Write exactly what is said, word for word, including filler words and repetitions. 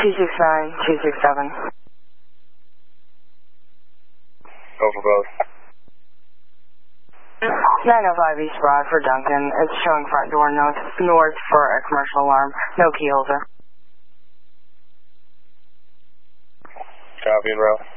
two six nine, two six seven. Go for both. nine oh five East Broad for Duncan. It's showing front door north, north for a commercial alarm. No key holder. Copy and route.